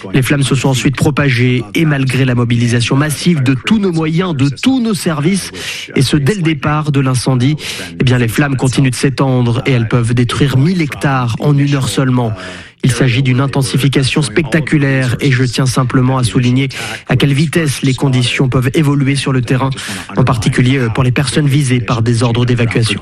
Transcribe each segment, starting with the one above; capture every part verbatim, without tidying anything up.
Les flammes se sont ensuite propagées et malgré la mobilisation massive de tous nos moyens, de tous nos services, et ce dès le départ de l'incendie, eh bien les flammes continuent de s'étendre et elles peuvent détruire mille hectares en une heure seulement. Il s'agit d'une intensification spectaculaire et je tiens simplement à souligner à quelle vitesse les conditions peuvent évoluer sur le terrain, en particulier pour les personnes visées par des ordres d'évacuation.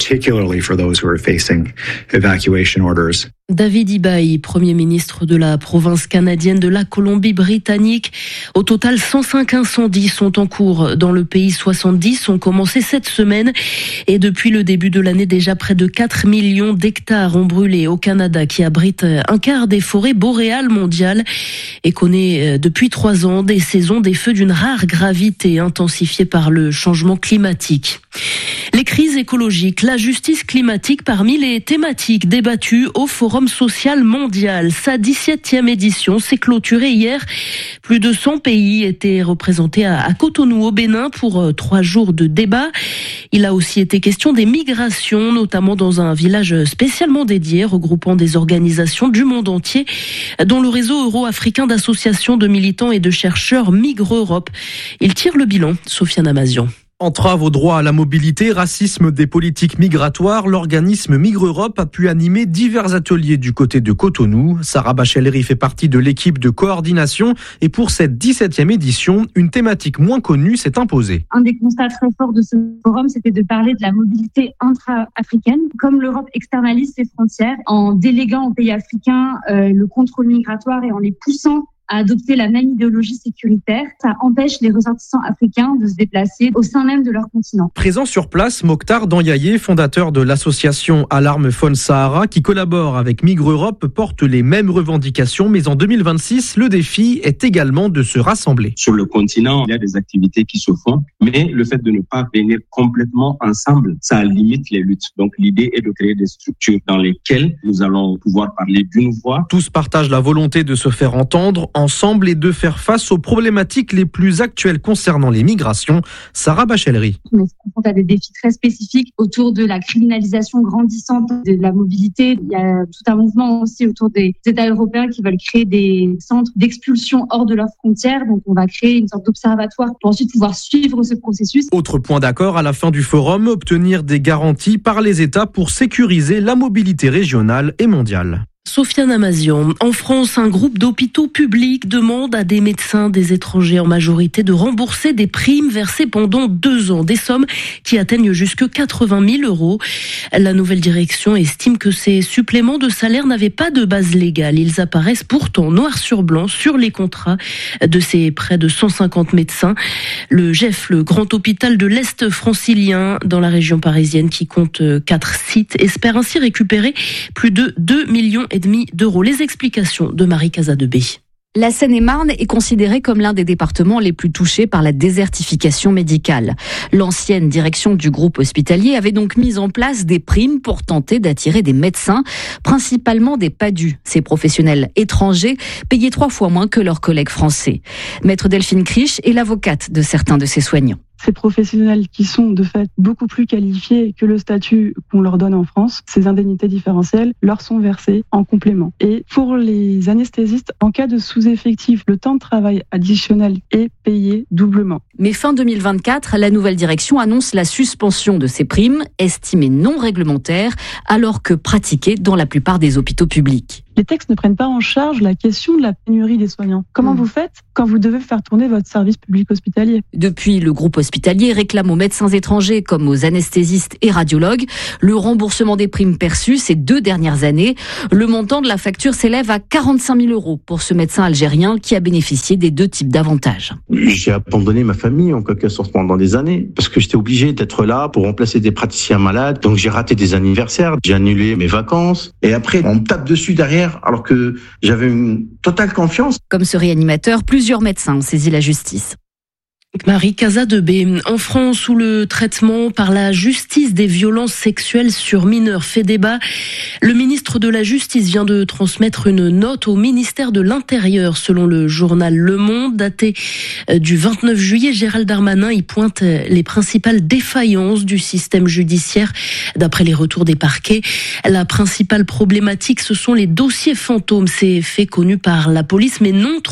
David Ibaï, Premier ministre de la province canadienne de la Colombie-Britannique. Au total, cent cinq incendies sont en cours dans le pays. soixante-dix ont commencé cette semaine. Et depuis le début de l'année, déjà près de quatre millions d'hectares ont brûlé au Canada, qui abrite un quart des forêts boréales mondiales et connaît depuis trois ans des saisons des feux d'une rare gravité intensifiées par le changement climatique. Les crises écologiques, la justice climatique parmi les thématiques débattues au Forum social mondial. Sa dix-septième édition s'est clôturée hier. Plus de cent pays étaient représentés à Cotonou au Bénin pour trois jours de débat. Il a aussi été question des migrations, notamment dans un village spécialement dédié, regroupant des organisations du monde entier, dont le réseau euro-africain d'associations de militants et de chercheurs Migre Europe. Il tire le bilan, Sofiane Amazian. Entrave au droit à la mobilité, racisme des politiques migratoires, l'organisme Migre Europe a pu animer divers ateliers du côté de Cotonou. Sarah Bachellery fait partie de l'équipe de coordination et pour cette dix-septième édition, une thématique moins connue s'est imposée. Un des constats très forts de ce forum, c'était de parler de la mobilité intra-africaine. Comme l'Europe externalise ses frontières en déléguant aux pays africains euh, le contrôle migratoire et en les poussant à adopter la même idéologie sécuritaire, ça empêche les ressortissants africains de se déplacer au sein même de leur continent. Présent sur place, Mokhtar Danyaye, fondateur de l'association Alarme Faune Sahara, qui collabore avec Migre Europe, porte les mêmes revendications, mais en deux mille vingt-six, le défi est également de se rassembler. Sur le continent, il y a des activités qui se font, mais le fait de ne pas venir complètement ensemble, ça limite les luttes. Donc l'idée est de créer des structures dans lesquelles nous allons pouvoir parler d'une voix. Tous partagent la volonté de se faire entendre ensemble et de faire face aux problématiques les plus actuelles concernant les migrations. Sarah Bachellery. On se confronte à des défis très spécifiques autour de la criminalisation grandissante de la mobilité. Il y a tout un mouvement aussi autour des États européens qui veulent créer des centres d'expulsion hors de leurs frontières. Donc on va créer une sorte d'observatoire pour ensuite pouvoir suivre ce processus. Autre point d'accord à la fin du forum, obtenir des garanties par les États pour sécuriser la mobilité régionale et mondiale. Sofiane Amazian. En France, un groupe d'hôpitaux publics demande à des médecins des étrangers en majorité de rembourser des primes versées pendant deux ans, des sommes qui atteignent jusque quatre-vingt mille euros. La nouvelle direction estime que ces suppléments de salaire n'avaient pas de base légale. Ils apparaissent pourtant noir sur blanc sur les contrats de ces près de cent cinquante médecins. Le G E F, le grand hôpital de l'Est francilien dans la région parisienne qui compte quatre sites, espère ainsi récupérer plus de deux millions et demi d'euros. Les explications de Marie Casadebé. La Seine-et-Marne est considérée comme l'un des départements les plus touchés par la désertification médicale. L'ancienne direction du groupe hospitalier avait donc mis en place des primes pour tenter d'attirer des médecins, principalement des P A D U, ces professionnels étrangers payés trois fois moins que leurs collègues français. Maître Delphine Criche est l'avocate de certains de ces soignants. Ces professionnels qui sont de fait beaucoup plus qualifiés que le statut qu'on leur donne en France, ces indemnités différentielles leur sont versées en complément. Et pour les anesthésistes, en cas de sous-effectif, le temps de travail additionnel est payé doublement. Mais fin deux mille vingt-quatre, la nouvelle direction annonce la suspension de ces primes, estimées non réglementaires, alors que pratiquées dans la plupart des hôpitaux publics. Les textes ne prennent pas en charge la question de la pénurie des soignants. Comment mmh. vous faites quand vous devez faire tourner votre service public hospitalier ? Depuis, le groupe hospitalier réclame aux médecins étrangers comme aux anesthésistes et radiologues le remboursement des primes perçues ces deux dernières années. Le montant de la facture s'élève à quarante-cinq mille euros pour ce médecin algérien qui a bénéficié des deux types d'avantages. J'ai abandonné ma famille en quelque sorte pendant des années parce que j'étais obligé d'être là pour remplacer des praticiens malades. Donc j'ai raté des anniversaires, j'ai annulé mes vacances et après on me tape dessus derrière alors que j'avais une totale confiance. Comme ce réanimateur, plusieurs médecins ont saisi la justice. Marie Casadebé. En France, où le traitement par la justice des violences sexuelles sur mineurs fait débat, le ministre de la Justice vient de transmettre une note au ministère de l'Intérieur. Selon le journal Le Monde, daté du vingt-neuf juillet, Gérald Darmanin y pointe les principales défaillances du système judiciaire. D'après les retours des parquets, la principale problématique, ce sont les dossiers fantômes. Ces faits connus par la police, mais non